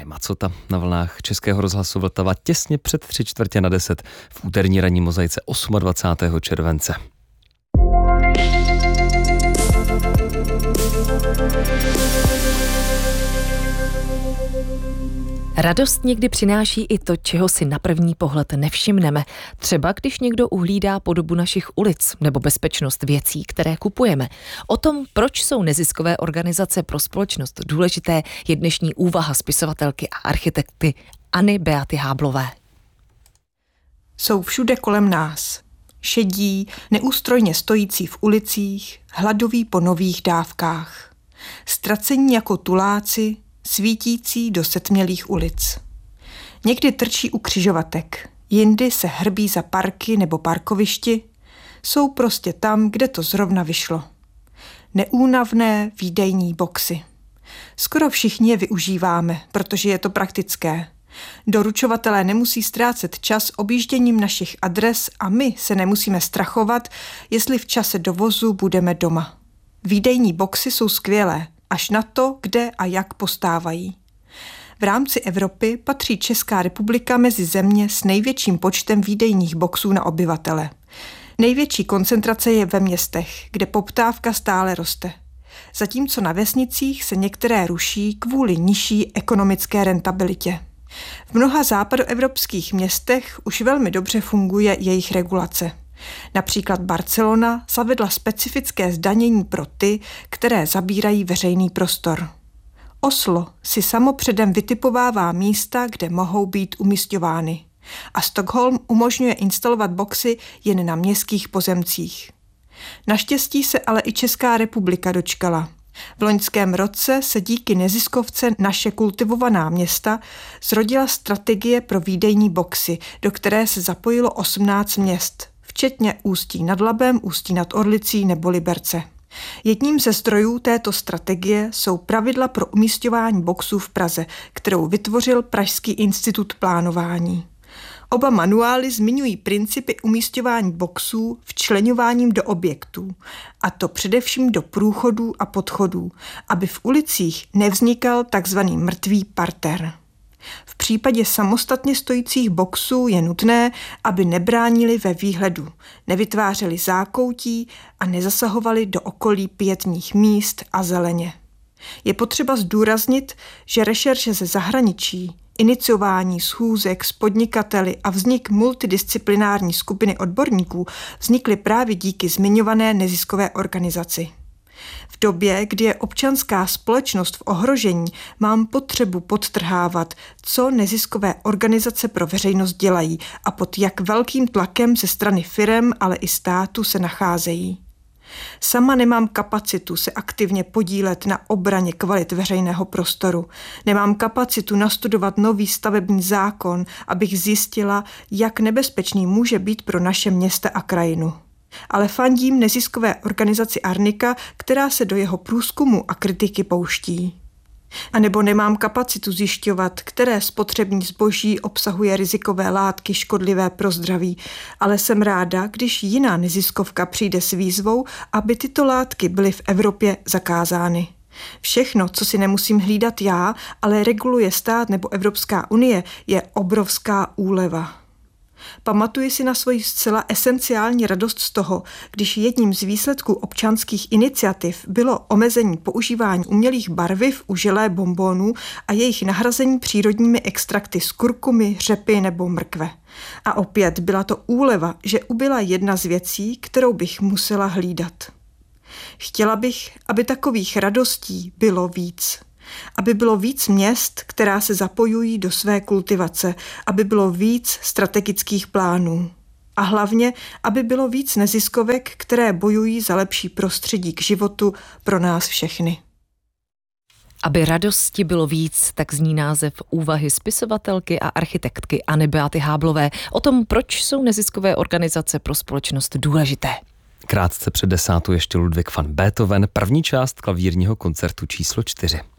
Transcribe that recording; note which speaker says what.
Speaker 1: Jana Macota na vlnách Českého rozhlasu Vltava těsně před 9:45 v úterní ranní mozaice 28. července.
Speaker 2: Radost někdy přináší i to, čeho si na první pohled nevšimneme. Třeba když někdo uhlídá podobu našich ulic nebo bezpečnost věcí, které kupujeme. O tom, proč jsou neziskové organizace pro společnost důležité, je dnešní úvaha spisovatelky a architektky Anny Beaty Háblové.
Speaker 3: Jsou všude kolem nás. Šedí, neústrojně stojící v ulicích, hladoví po nových dávkách. Ztracení jako tuláci, svítící do setmělých ulic. Někdy trčí u křižovatek, jindy se hrbí za parky nebo parkovišti, jsou prostě tam, kde to zrovna vyšlo. Neúnavné výdejní boxy. Skoro všichni je využíváme, protože je to praktické. Doručovatelé nemusí ztrácet čas objížděním našich adres a my se nemusíme strachovat, jestli v čase dovozu budeme doma. Výdejní boxy jsou skvělé, až na to, kde a jak postávají. V rámci Evropy patří Česká republika mezi země s největším počtem výdejních boxů na obyvatele. Největší koncentrace je ve městech, kde poptávka stále roste. Zatímco na vesnicích se některé ruší kvůli nižší ekonomické rentabilitě. V mnoha západoevropských městech už velmi dobře funguje jejich regulace. Například Barcelona zavedla specifické zdanění pro ty, které zabírají veřejný prostor. Oslo si samo předem vytipovává místa, kde mohou být umisťovány. A Stockholm umožňuje instalovat boxy jen na městských pozemcích. Naštěstí se ale i Česká republika dočkala. V loňském roce se díky neziskovce Naše kultivovaná města zrodila strategie pro výdejní boxy, do které se zapojilo 18 měst, včetně Ústí nad Labem, Ústí nad Orlicí nebo Liberce. Jedním ze zdrojů této strategie jsou pravidla pro umísťování boxů v Praze, kterou vytvořil Pražský institut plánování. Oba manuály zmiňují principy umísťování boxů včleňováním do objektů, a to především do průchodů a podchodů, aby v ulicích nevznikal takzvaný mrtvý parter. V případě samostatně stojících boxů je nutné, aby nebránili ve výhledu, nevytvářeli zákoutí a nezasahovali do okolí pietních míst a zeleně. Je potřeba zdůraznit, že rešerše ze zahraničí, iniciování schůzek s podnikateli a vznik multidisciplinární skupiny odborníků vznikly právě díky zmiňované neziskové organizaci. V době, kdy je občanská společnost v ohrožení, mám potřebu podtrhávat, co neziskové organizace pro veřejnost dělají a pod jak velkým tlakem ze strany firem, ale i státu se nacházejí. Sama nemám kapacitu se aktivně podílet na obraně kvalit veřejného prostoru. Nemám kapacitu nastudovat nový stavební zákon, abych zjistila, jak nebezpečný může být pro naše města a krajinu. Ale fandím neziskové organizaci Arnika, která se do jeho průzkumu a kritiky pouští. A nebo nemám kapacitu zjišťovat, které spotřební zboží obsahuje rizikové látky škodlivé pro zdraví, ale jsem ráda, když jiná neziskovka přijde s výzvou, aby tyto látky byly v Evropě zakázány. Všechno, co si nemusím hlídat já, ale reguluje stát nebo Evropská unie, je obrovská úleva. Pamatuji si na svoji zcela esenciální radost z toho, když jedním z výsledků občanských iniciativ bylo omezení používání umělých barviv u želé bonbonů a jejich nahrazení přírodními extrakty z kurkumy, řepy nebo mrkve. A opět byla to úleva, že ubyla jedna z věcí, kterou bych musela hlídat. Chtěla bych, aby takových radostí bylo víc. Aby bylo víc měst, která se zapojují do své kultivace, aby bylo víc strategických plánů. A hlavně, aby bylo víc neziskovek, které bojují za lepší prostředí k životu pro nás všechny.
Speaker 2: Aby radosti bylo víc, tak zní název úvahy spisovatelky a architektky Anny Beaty Háblové o tom, proč jsou neziskové organizace pro společnost důležité.
Speaker 1: Krátce před 10 ještě Ludwig van Beethoven, první část klavírního koncertu číslo 4.